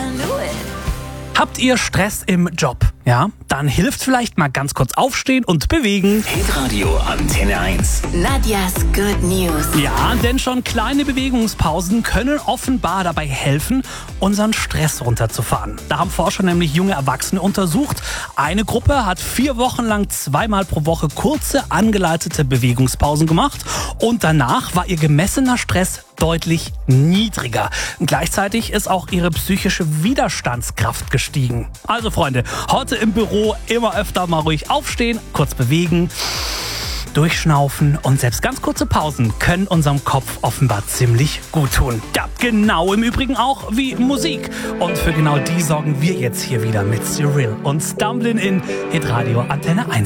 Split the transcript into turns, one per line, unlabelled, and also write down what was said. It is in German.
Habt ihr Stress im Job? Ja, dann hilft vielleicht mal ganz kurz aufstehen und bewegen.
Hitradio Antenne 1.
Nadjas Good News.
Ja, denn schon kleine Bewegungspausen können offenbar dabei helfen, unseren Stress runterzufahren. Da haben Forscher nämlich junge Erwachsene untersucht. Eine Gruppe hat 4 Wochen lang 2-mal pro Woche kurze, angeleitete Bewegungspausen gemacht und danach war ihr gemessener Stress deutlich niedriger. Gleichzeitig ist auch ihre psychische Widerstandskraft gestiegen. Also Freunde, heute im Büro immer öfter mal ruhig aufstehen, kurz bewegen, durchschnaufen und selbst ganz kurze Pausen können unserem Kopf offenbar ziemlich gut tun. Ja, genau im Übrigen auch wie Musik. Und für genau die sorgen wir jetzt hier wieder mit Cyril und Stumblin' in Hitradio Antenne 1.